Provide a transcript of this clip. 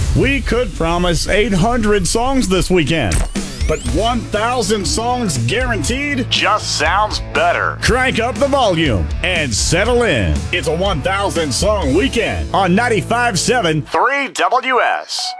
We could promise 800 songs this weekend, but 1,000 songs guaranteed just sounds better. Crank up the volume and settle in. It's a 1,000 song weekend on 95.7 3WS.